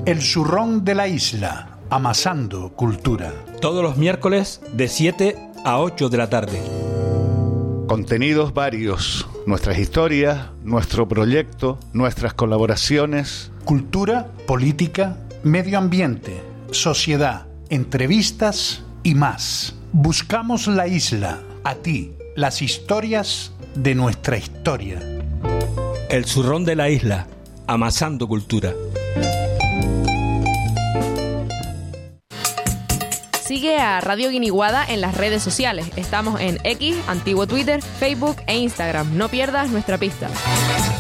El zurrón de la isla, amasando cultura. Todos los miércoles de 7 a 8 de la tarde. Contenidos varios, nuestras historias, nuestro proyecto, nuestras colaboraciones. Cultura, política, medio ambiente, sociedad, entrevistas y más. Buscamos la isla, a ti, las historias de nuestra historia. El zurrón de la isla, amasando cultura. Sigue a Radio Guiniguada en las redes sociales. Estamos en X, antiguo Twitter, Facebook e Instagram. No pierdas nuestra pista.